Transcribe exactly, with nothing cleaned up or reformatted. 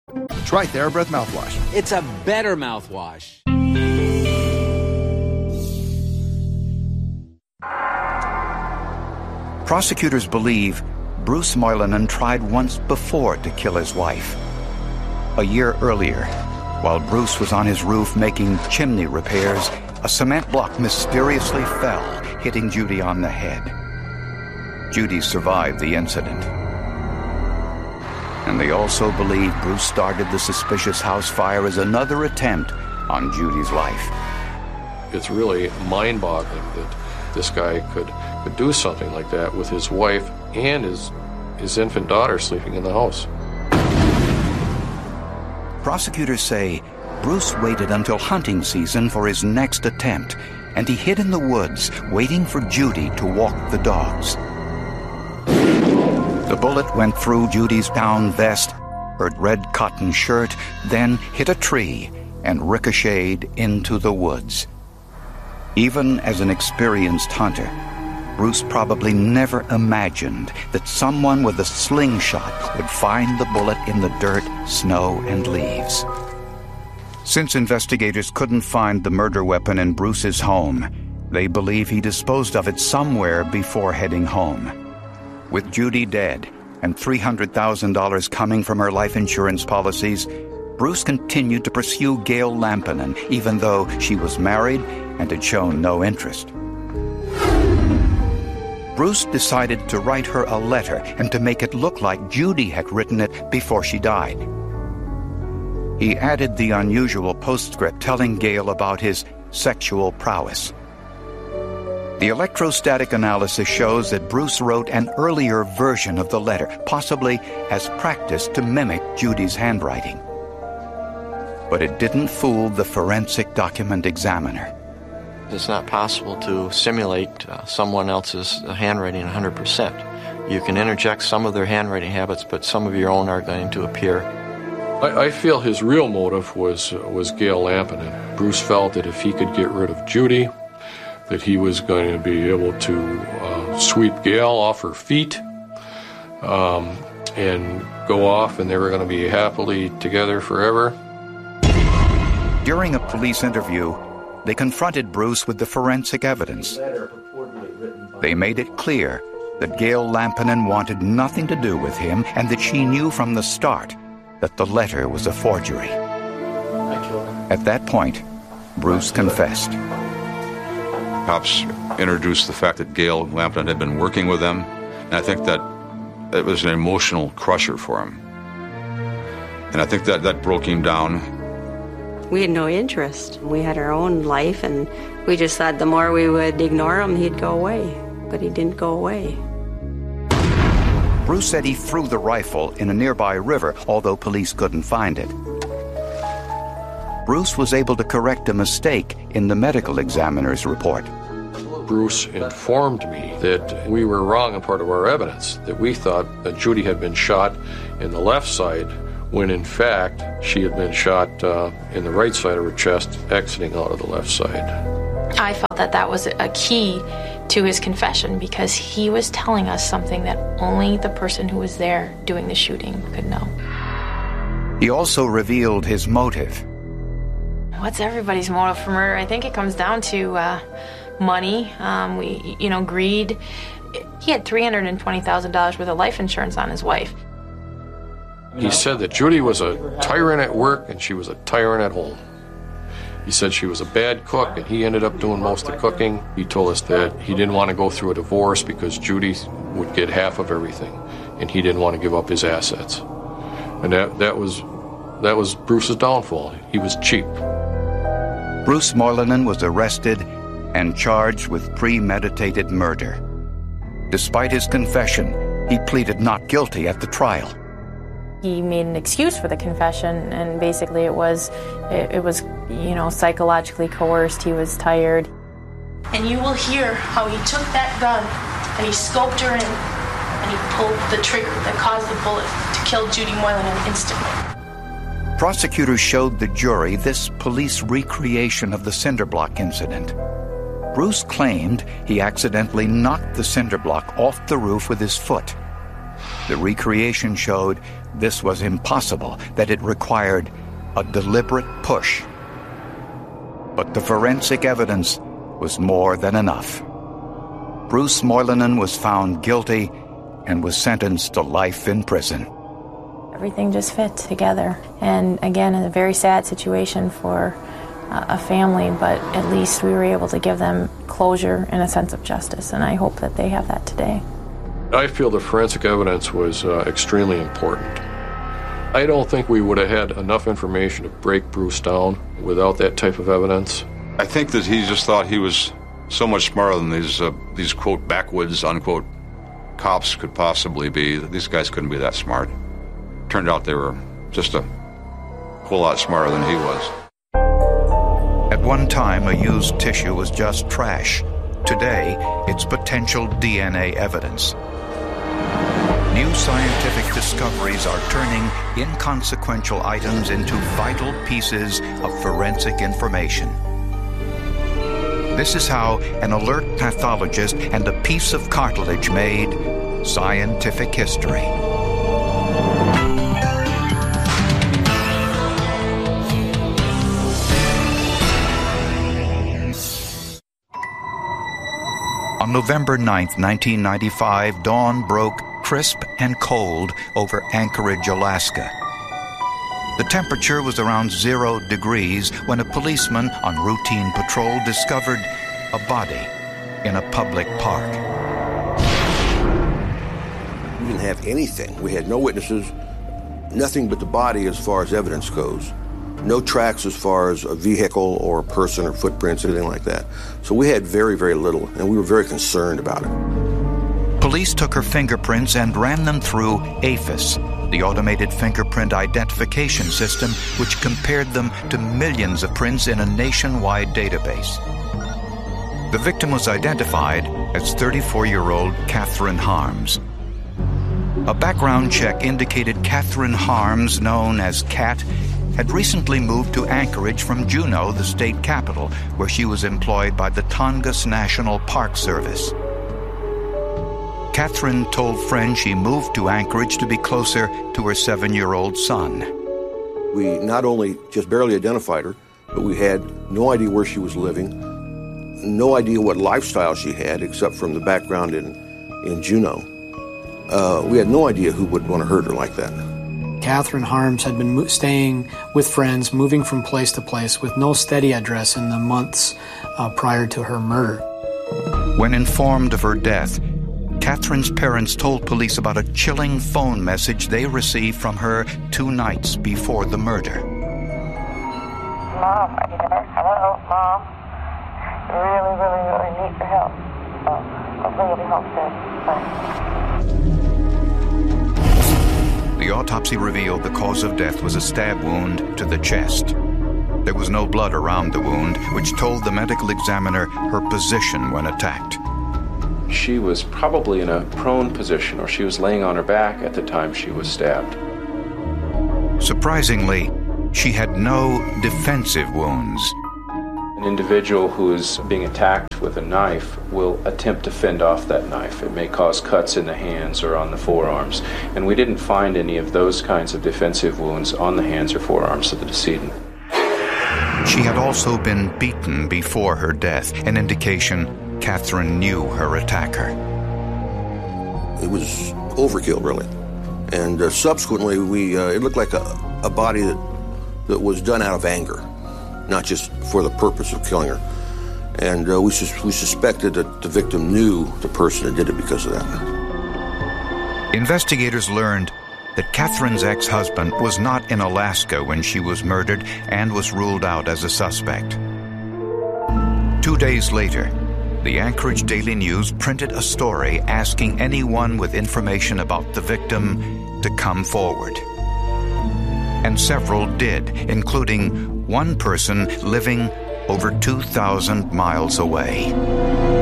Try TheraBreath mouthwash. It's a better mouthwash. Prosecutors believe Bruce Moylanen tried once before to kill his wife. A year earlier, while Bruce was on his roof making chimney repairs, a cement block mysteriously fell, hitting Judy on the head. Judy survived the incident. And they also believe Bruce started the suspicious house fire as another attempt on Judy's life. It's really mind-boggling that this guy could, could do something like that with his wife and his, his infant daughter sleeping in the house. Prosecutors say Bruce waited until hunting season for his next attempt, and he hid in the woods, waiting for Judy to walk the dogs. The bullet went through Judy's down vest, her red cotton shirt, then hit a tree and ricocheted into the woods. Even as an experienced hunter, Bruce probably never imagined that someone with a slingshot would find the bullet in the dirt, snow, and leaves. Since investigators couldn't find the murder weapon in Bruce's home, they believe he disposed of it somewhere before heading home. With Judy dead and three hundred thousand dollars coming from her life insurance policies, Bruce continued to pursue Gail Lampinen, even though she was married and had shown no interest. Bruce decided to write her a letter and to make it look like Judy had written it before she died. He added the unusual postscript telling Gail about his sexual prowess. The electrostatic analysis shows that Bruce wrote an earlier version of the letter, possibly as practice to mimic Judy's handwriting. But it didn't fool the forensic document examiner. It's not possible to simulate uh, someone else's handwriting one hundred percent. You can interject some of their handwriting habits, but some of your own are going to appear. I, I feel his real motive was, uh, was Gail Lampinen. Bruce felt that if he could get rid of Judy, that he was going to be able to uh, sweep Gail off her feet um, and go off, and they were going to be happily together forever. During a police interview, they confronted Bruce with the forensic evidence. They made it clear that Gail Lampinen wanted nothing to do with him and that she knew from the start that the letter was a forgery. At that point, Bruce confessed. Cops introduced the fact that Gail Lampinen had been working with them, and I think that it was an emotional crusher for him. And I think that that broke him down. We had no interest. We had our own life, and we just thought the more we would ignore him, he'd go away. But he didn't go away. Bruce said he threw the rifle in a nearby river, although police couldn't find it. Bruce was able to correct a mistake in the medical examiner's report. Bruce informed me that we were wrong on part of our evidence, that we thought that Judy had been shot in the left side, when in fact she had been shot uh, in the right side of her chest, exiting out of the left side. I felt that that was a key to his confession because he was telling us something that only the person who was there doing the shooting could know. He also revealed his motive. What's everybody's motive for murder? I think it comes down to uh, money, um, we, you know, greed. He had three hundred twenty thousand dollars worth of life insurance on his wife. He said that Judy was a tyrant at work and she was a tyrant at home. He said she was a bad cook and he ended up doing most of the cooking. He told us that he didn't want to go through a divorce because Judy would get half of everything and he didn't want to give up his assets. And that, that was that was Bruce's downfall. He was cheap. Bruce Moylanen was arrested and charged with premeditated murder. Despite his confession, he pleaded not guilty at the trial. He made an excuse for the confession, and basically it was, it, it was, you know, psychologically coerced. He was tired. And you will hear how he took that gun and he scoped her in and he pulled the trigger that caused the bullet to kill Judy Moylanen instantly. Prosecutors showed the jury this police recreation of the cinder block incident. Bruce claimed he accidentally knocked the cinder block off the roof with his foot. The recreation showed this was impossible, that it required a deliberate push. But the forensic evidence was more than enough. Bruce Moylanen was found guilty and was sentenced to life in prison. Everything just fit together. And again, a very sad situation for uh, a family, but at least we were able to give them closure and a sense of justice, and I hope that they have that today. I feel the forensic evidence was uh, extremely important. I don't think we would have had enough information to break Bruce down without that type of evidence. I think that he just thought he was so much smarter than these, uh, these quote, backwoods, unquote, cops could possibly be. These guys couldn't be that smart. Turned out they were just a whole lot smarter than he was. At one time, a used tissue was just trash. Today, it's potential D N A evidence. New scientific discoveries are turning inconsequential items into vital pieces of forensic information. This is how an alert pathologist and a piece of cartilage made scientific history. On November ninth, nineteen ninety-five, dawn broke crisp and cold over Anchorage, Alaska. The temperature was around zero degrees when a policeman on routine patrol discovered a body in a public park. We didn't have anything. We had no witnesses, nothing but the body as far as evidence goes. No tracks as far as a vehicle or a person or footprints, anything like that. So we had very, very little, and we were very concerned about it. Police took her fingerprints and ran them through AFIS, the automated fingerprint identification system, which compared them to millions of prints in a nationwide database. The victim was identified as thirty-four-year-old Catherine Harms. A background check indicated Catherine Harms, known as Cat, had recently moved to Anchorage from Juneau, the state capital, where she was employed by the Tongass National Park Service. Catherine told friends she moved to Anchorage to be closer to her seven-year-old son. We not only just barely identified her, but we had no idea where she was living, no idea what lifestyle she had, except from the background in, in Juneau. Uh, we had no idea who would want to hurt her like that. Catherine Harms had been mo- staying with friends, moving from place to place with no steady address in the months uh, prior to her murder. When informed of her death, Catherine's parents told police about a chilling phone message they received from her two nights before the murder. Mom, are you there? Hello, Mom. Really, really, really need your help. Uh, hopefully you'll be home soon. Bye. The autopsy revealed the cause of death was a stab wound to the chest. There was no blood around the wound, which told the medical examiner her position when attacked. She was probably in a prone position, or she was laying on her back at the time she was stabbed. Surprisingly, she had no defensive wounds. An individual who is being attacked with a knife will attempt to fend off that knife. It may cause cuts in the hands or on the forearms, and we didn't find any of those kinds of defensive wounds on the hands or forearms of the decedent. She had also been beaten before her death, an indication Catherine knew her attacker. It was overkill, really. And uh, subsequently, we uh, it looked like a, a body that, that was done out of anger, not just for the purpose of killing her. And uh, we, sus- we suspected that the victim knew the person that did it because of that. Investigators learned that Catherine's ex-husband was not in Alaska when she was murdered and was ruled out as a suspect. Two days later, the Anchorage Daily News printed a story asking anyone with information about the victim to come forward. And several did, including one person living over two thousand miles away.